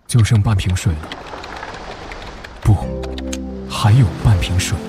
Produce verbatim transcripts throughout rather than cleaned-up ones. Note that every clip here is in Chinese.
就剩半瓶水了。不，还有半瓶水。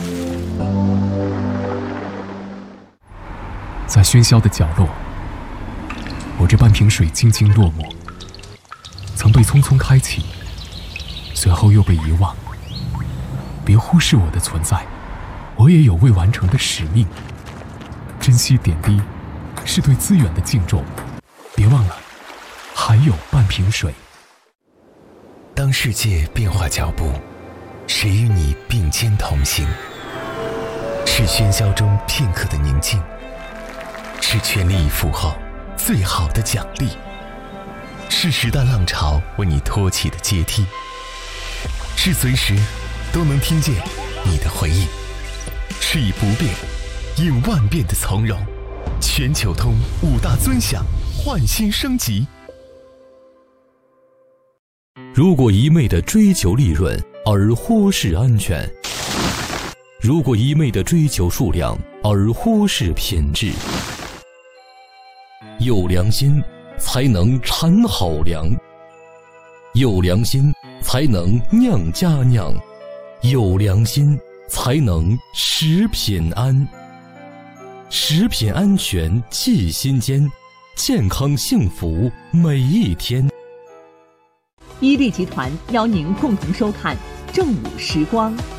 在喧嚣的角落，我这半瓶水静静落寞，曾被匆匆开启，随后又被遗忘。别忽视我的存在，我也有未完成的使命。珍惜点滴，是对资源的敬重。别忘了，还有半瓶水。 当世界变化脚步，谁与你并肩同行？是喧嚣中片刻的宁静，是全力以赴后最好的奖励，是时代浪潮为你托起的阶梯，是随时都能听见你的回应，是以不变应万变的从容。全球通五大尊享，焕新升级。 如果一味地追求利润而忽视安全，如果一味地追求数量而忽视品质，有良心才能产好粮，有良心才能酿佳酿，有良心才能食品安。食品安全记心间，健康幸福每一天。 伊利集团邀您共同收看正午时光。